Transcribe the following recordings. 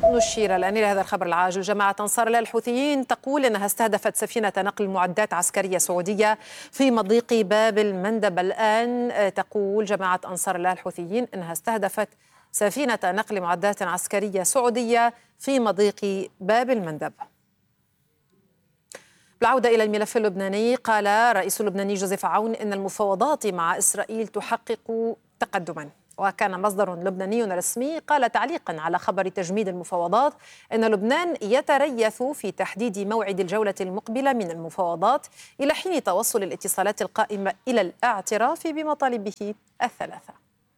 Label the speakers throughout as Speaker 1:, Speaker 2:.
Speaker 1: نشير الآن إلى هذا الخبر العاجل. جماعة أنصار الله الحوثيين تقول أنها استهدفت سفينة نقل معدات عسكرية سعودية في مضيق باب المندب. الآن تقول جماعة أنصار الله الحوثيين أنها استهدفت سفينة نقل معدات عسكرية سعودية في مضيق باب المندب. بالعودة إلى الملف اللبناني، قال الرئيس اللبناني جوزيف عون إن المفاوضات مع إسرائيل تحقق تقدما. وكان مصدر لبناني رسمي قال تعليقا على خبر تجميد المفاوضات أن لبنان يتريث في تحديد موعد الجولة المقبلة من المفاوضات إلى حين توصل الاتصالات القائمة إلى الاعتراف بمطالبه الثلاثة.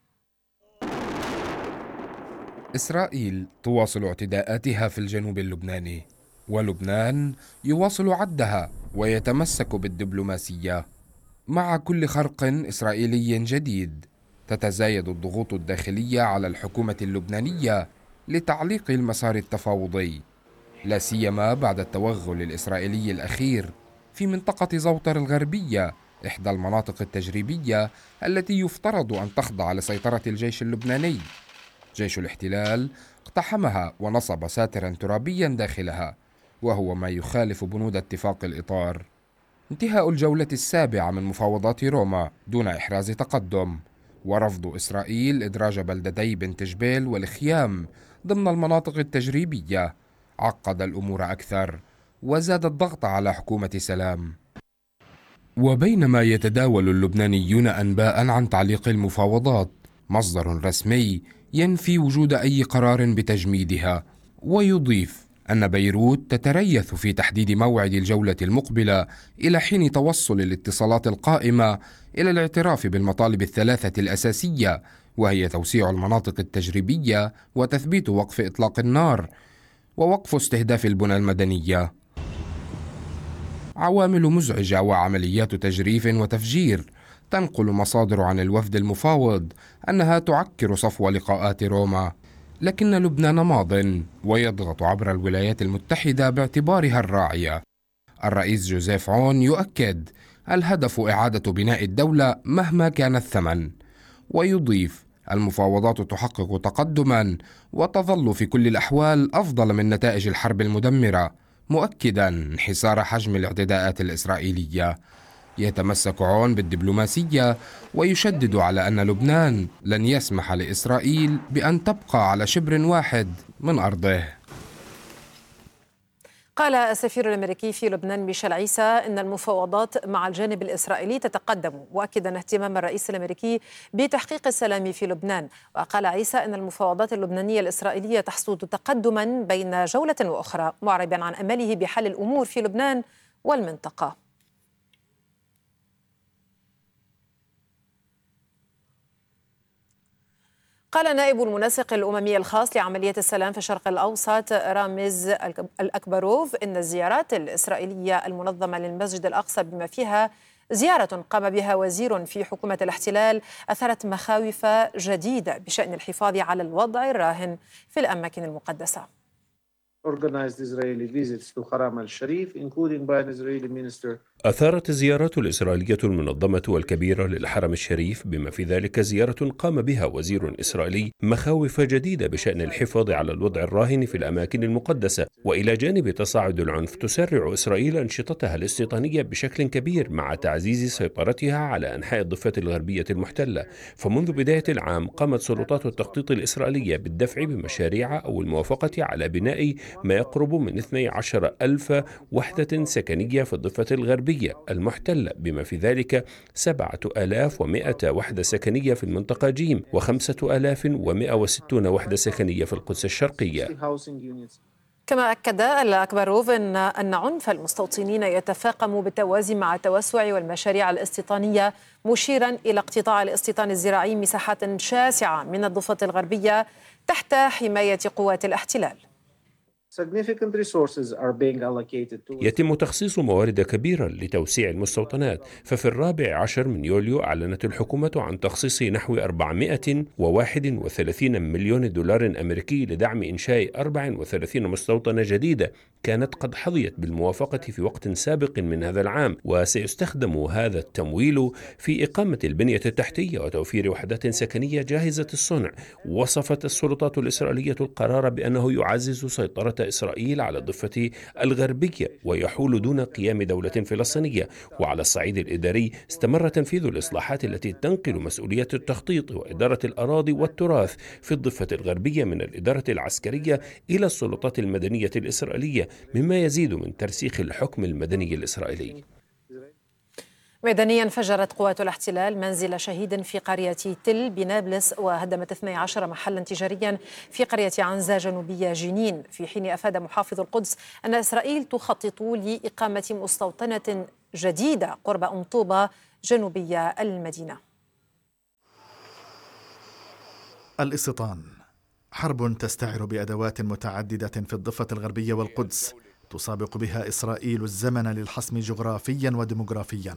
Speaker 2: إسرائيل تواصل اعتداءاتها في الجنوب اللبناني، ولبنان يواصل عدها ويتمسك بالدبلوماسية. مع كل خرق إسرائيلي جديد تتزايد الضغوط الداخلية على الحكومة اللبنانية لتعليق المسار التفاوضي، لا سيما بعد التوغل الإسرائيلي الأخير في منطقة زوطر الغربية، إحدى المناطق التجريبية التي يفترض أن تخضع لسيطرة الجيش اللبناني. جيش الاحتلال اقتحمها ونصب ساترا ترابيا داخلها، وهو ما يخالف بنود اتفاق الإطار. انتهاء الجولة السابعة من مفاوضات روما دون إحراز تقدم، ورفض إسرائيل إدراج بلدتي بنت جبيل والخيام ضمن المناطق التجريبية عقد الأمور أكثر وزاد الضغط على حكومة سلام. وبينما يتداول اللبنانيون أنباء عن تعليق المفاوضات، مصدر رسمي ينفي وجود أي قرار بتجميدها، ويضيف أن بيروت تتريث في تحديد موعد الجولة المقبلة إلى حين توصل الاتصالات القائمة إلى الاعتراف بالمطالب الثلاثة الأساسية، وهي توسيع المناطق التجريبية وتثبيت وقف إطلاق النار ووقف استهداف البنى المدنية. عوامل مزعجة وعمليات تجريف وتفجير. تنقل مصادر عن الوفد المفاوض أنها تعكر صفو لقاءات روما، لكن لبنان ماض ويضغط عبر الولايات المتحدة باعتبارها الراعية. الرئيس جوزيف عون يؤكد الهدف إعادة بناء الدولة مهما كان الثمن، ويضيف المفاوضات تحقق تقدما وتظل في كل الأحوال أفضل من نتائج الحرب المدمرة، مؤكدا انحسار حجم الاعتداءات الإسرائيلية. يتمسك عون بالدبلوماسية ويشدد على أن لبنان لن يسمح لإسرائيل بأن تبقى على شبر واحد من أرضه.
Speaker 1: قال السفير الأمريكي في لبنان ميشيل عيسى إن المفاوضات مع الجانب الإسرائيلي تتقدم، وأكد اهتمام الرئيس الأمريكي بتحقيق السلام في لبنان. وقال عيسى إن المفاوضات اللبنانية الإسرائيلية تحصد تقدما بين جولة وأخرى، معربا عن أمله بحل الأمور في لبنان والمنطقة. قال نائب المنسق الأممي الخاص لعملية السلام في الشرق الأوسط رامز الأكبروف إن الزيارات الإسرائيلية المنظمة للمسجد الأقصى بما فيها زيارة قام بها وزير في حكومة الاحتلال أثارت مخاوف جديدة بشأن الحفاظ على الوضع الراهن في الأماكن المقدسة.
Speaker 3: أثارت الزيارات الإسرائيلية المنظمة والكبيرة للحرم الشريف بما في ذلك زيارة قام بها وزير إسرائيلي مخاوف جديدة بشأن الحفاظ على الوضع الراهن في الأماكن المقدسة. وإلى جانب تصاعد العنف، تسرع إسرائيل أنشطتها الاستيطانية بشكل كبير مع تعزيز سيطرتها على أنحاء الضفة الغربية المحتلة. فمنذ بداية العام قامت سلطات التخطيط الإسرائيلية بالدفع بمشاريع أو الموافقة على بناء ما يقرب من 12,000 وحدة سكنية في الضفة الغربية المحتلة، بما في ذلك 7,100 وحدة سكنية في المنطقة جيم و5,160 وحدة سكنية في القدس الشرقية.
Speaker 1: كما أكد الأكبروف أن عنف المستوطنين يتفاقم بالتوازي مع التوسع والمشاريع الاستيطانية، مشيرا إلى اقتطاع الاستيطان الزراعي مساحات شاسعة من الضفة الغربية تحت حماية قوات الاحتلال.
Speaker 3: يتم تخصيص موارد كبيرة لتوسيع المستوطنات. ففي 14 من يوليو أعلنت الحكومة عن تخصيص نحو 431 مليون دولار أمريكي لدعم إنشاء 34 مستوطنة جديدة كانت قد حظيت بالموافقة في وقت سابق من هذا العام، وسيستخدم هذا التمويل في إقامة البنية التحتية وتوفير وحدات سكنية جاهزة الصنع. وصفت السلطات الإسرائيلية القرار بأنه يعزز سيطرة إسرائيل على الضفة الغربية ويحول دون قيام دولة فلسطينية. وعلى الصعيد الإداري استمر تنفيذ الإصلاحات التي تنقل مسؤولية التخطيط وإدارة الأراضي والتراث في الضفة الغربية من الإدارة العسكرية إلى السلطات المدنية الإسرائيلية، مما يزيد من ترسيخ الحكم المدني الإسرائيلي.
Speaker 1: ميدانيا فجرت قوات الاحتلال منزل شهيد في قرية تل بنابلس وهدمت 12 محلا تجاريا في قرية عنزة جنوبية جنين، في حين أفاد محافظ القدس أن إسرائيل تخطط لإقامة مستوطنة جديدة قرب أم طوبة جنوبية المدينة.
Speaker 4: الاستيطان حرب تستعر بأدوات متعددة في الضفة الغربية والقدس، تسابق بها إسرائيل الزمن للحسم جغرافيا وديموغرافيا.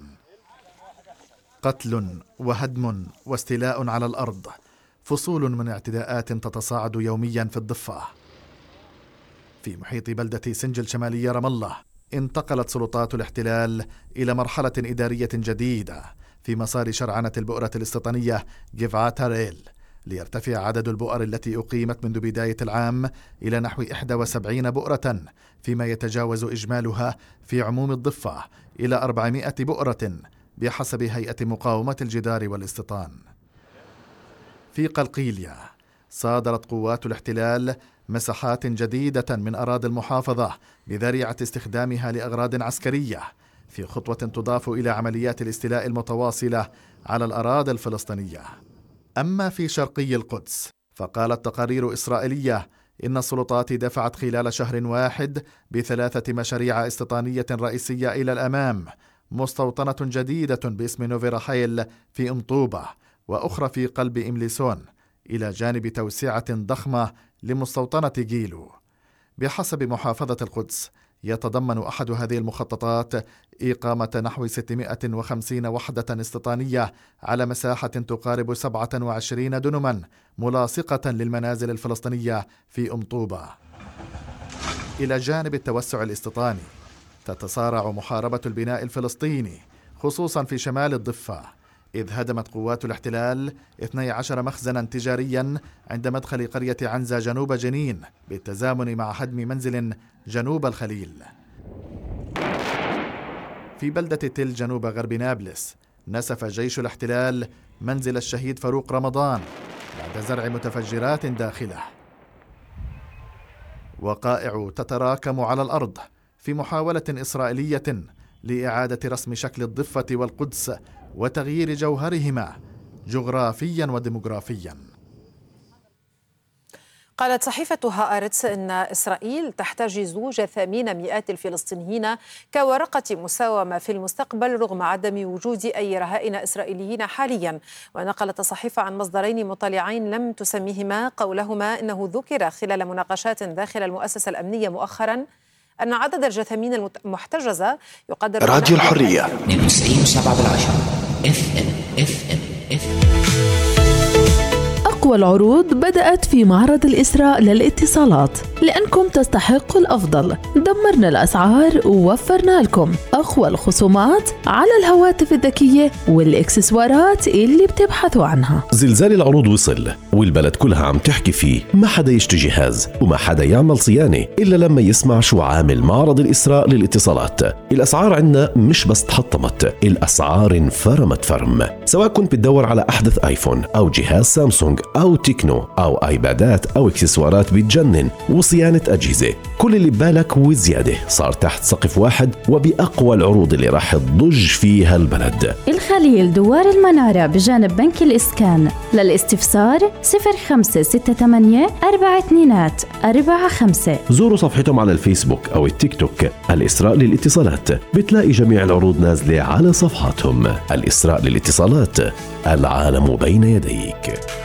Speaker 4: قتل وهدم واستيلاء على الأرض، فصول من اعتداءات تتصاعد يوميا في الضفة. في محيط بلدة سنجل شمالية رام الله انتقلت سلطات الاحتلال إلى مرحلة إدارية جديدة في مسار شرعنة البؤرة الاستيطانية جيفعات هاريل، ليرتفع عدد البؤر التي أقيمت منذ بداية العام إلى نحو 71 بؤرة، فيما يتجاوز إجمالها في عموم الضفة إلى 400 بؤرة بحسب هيئة مقاومة الجدار والاستيطان. في قلقيلية صادرت قوات الاحتلال مساحات جديدة من أراضي المحافظة بذريعة استخدامها لأغراض عسكرية، في خطوة تضاف إلى عمليات الاستيلاء المتواصلة على الأراضي الفلسطينية. أما في شرقي القدس فقالت تقارير إسرائيلية إن السلطات دفعت خلال شهر واحد ب3 مشاريع استيطانية رئيسية إلى الأمام، مستوطنة جديدة باسم نوفي رحيل في أم طوبة، وأخرى في قلب إمليسون، إلى جانب توسعة ضخمة لمستوطنة جيلو. بحسب محافظة القدس يتضمن أحد هذه المخططات إقامة نحو 650 وحدة استيطانية على مساحة تقارب 27 دنما ملاصقة للمنازل الفلسطينية في أم طوبة. إلى جانب التوسع الاستيطاني تتصارع محاربة البناء الفلسطيني خصوصا في شمال الضفة، إذ هدمت قوات الاحتلال 12 مخزنا تجاريا عند مدخل قرية عنزة جنوب جنين، بالتزامن مع هدم منزل جنوب الخليل. في بلدة تل جنوب غرب نابلس نسف جيش الاحتلال منزل الشهيد فاروق رمضان بعد زرع متفجرات داخله. وقائع تتراكم على الأرض في محاولة إسرائيلية لإعادة رسم شكل الضفة والقدس وتغيير جوهرهما جغرافيا وديموغرافيا.
Speaker 1: قالت صحيفة هآرتس إن إسرائيل تحتجز جثامين مئات الفلسطينيين كورقة مساومة في المستقبل رغم عدم وجود أي رهائن إسرائيليين حاليا. ونقلت الصحيفة عن مصدرين مطلعين لم تسميهما قولهما إنه ذكر خلال مناقشات داخل المؤسسة الأمنية مؤخرا أن عدد الجثامين المحتجزة يقدر
Speaker 5: راديو الحرية
Speaker 6: 92.7 FM.
Speaker 7: أقوى العروض بدأت في معرض الإسراء للاتصالات، لأنكم تستحقوا الأفضل. دمرنا الأسعار ووفرنا لكم أقوى الخصومات على الهواتف الذكية والإكسسوارات اللي بتبحثوا عنها.
Speaker 5: زلزال العروض وصل والبلد كلها عم تحكي فيه، ما حدا يشتري جهاز وما حدا يعمل صيانة إلا لما يسمع شو عامل معرض الإسراء للاتصالات. الأسعار عندنا مش بس تحطمت، الأسعار انفرمت فرم. سواء كنت بتدور على أحدث آيفون أو جهاز سامسونج أو تكنو أو آيبادات أو إكسسوارات بتجنن وصيانة أجهزة، كل اللي ببالك وزيادة صار تحت سقف واحد وبأقوى العروض اللي راح تضج فيها البلد.
Speaker 8: الخليل دوار المنارة بجانب بنك الإسكان. للاستفسار 0568 4245.
Speaker 5: زوروا صفحتهم على الفيسبوك أو التيك توك الإسراء للاتصالات، بتلاقي جميع العروض نازلة على صفحاتهم. الإسراء للاتصالات، العالم بين يديك.